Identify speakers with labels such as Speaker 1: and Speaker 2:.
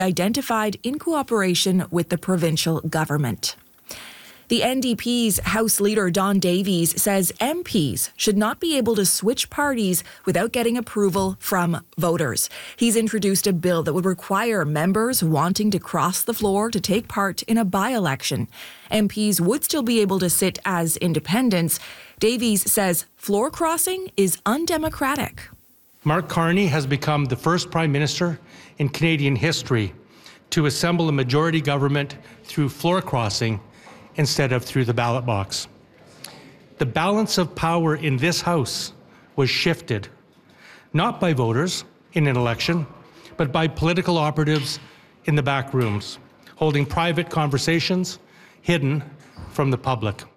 Speaker 1: identified in cooperation with the provincial government. The NDP's House Leader Don Davies says MPs should not be able to switch parties without getting approval from voters. He's introduced a bill that would require members wanting to cross the floor to take part in a by-election. MPs would still be able to sit as independents. Davies says floor crossing is undemocratic.
Speaker 2: Mark Carney has become the first Prime Minister in Canadian history to assemble a majority government through floor crossing instead of through the ballot box. The balance of power in this House was shifted, not by voters in an election, but by political operatives in the back rooms, holding private conversations hidden from the public.